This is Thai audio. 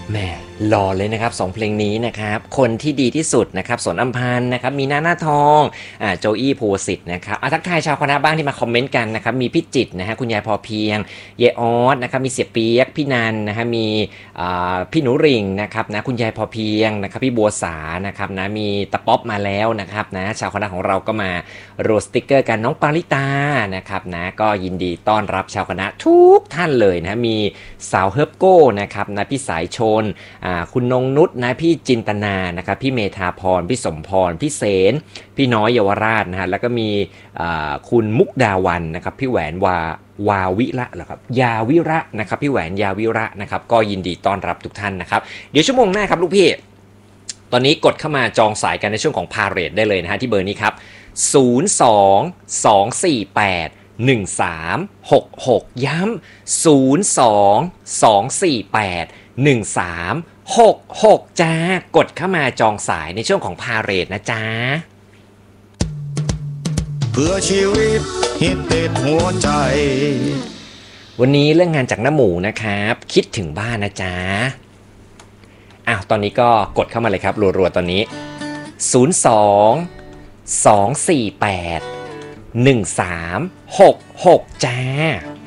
แหมหล่อเลยนะครับ2เพลงนี้นะครับคนที่ดีที่สุดนะครับสนอัมพันธ์นะครับมีหน้าทองโจอี้ภูสิทธิ์นะครับทักทายชาวคณะบ้างที่มาคอมเมนต์กันนะครับมีพี่จิตรนะฮะคุณยายพอเพียงเยออสนะครับมีเสียเปียกพี่นันนะฮะมีพี่หนูริ่งนะครับนะคุณยายพอเพียงนะครับพี่บัวสานะครับนะมีตะป๊อบมาแล้วนะครับนะชาวคณะของเราก็มาโรสติกเกอร์กันน้องปาริตานะครับนะก็ยินดีต้อนรับชาวคณะทุกท่านเลยนะมีสาวเฮิร์บโก้นะครับนะพี่สายชนคุณนงนุชนะพี่จินตนานะครับพี่เมธาพรพี่สมพรพี่เสนพี่น้อยเยาวราชนะฮะแล้วก็มีคุณมุกดาวันนะครับพี่แหวนวาวิระเหรอครับยาวิระนะครับพี่แหวนยาวิระนะครับก็ยินดีต้อนรับทุกท่านนะครับเดี๋ยวชั่วโมงหน้าครับลูกพี่ตอนนี้กดเข้ามาจองสายกันในช่วงของพาเรดได้เลยนะฮะที่เบอร์นี้ครับ02-248 1366ย้ำ02-248 1366จ้ากดเข้ามาจองสายในช่วงของพาเรดนะจ๊ะเพื่อชีวิตฮิตติดหัวใจวันนี้เรื่องงานจากน้าหมูนะครับคิดถึงบ้านนะจ๊ะตอนนี้ก็กดเข้ามาเลยครับรัวๆตอนนี้02 248 1366จ้า